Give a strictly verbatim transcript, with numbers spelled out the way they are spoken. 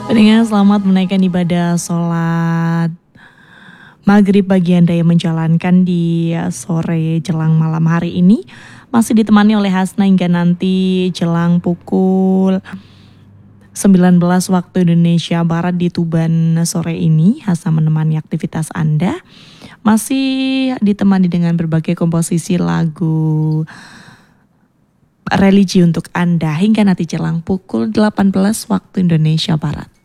Pendengar, selamat menaikkan ibadah sholat maghrib bagi Anda yang menjalankan di sore jelang malam hari ini. Masih ditemani oleh Hasna hingga nanti jelang pukul sembilan belas waktu Indonesia Barat di Tuban sore ini. Hasna menemani aktivitas Anda. Masih ditemani dengan berbagai komposisi lagu religi untuk Anda hingga nanti jelang pukul delapan belas waktu Indonesia Barat.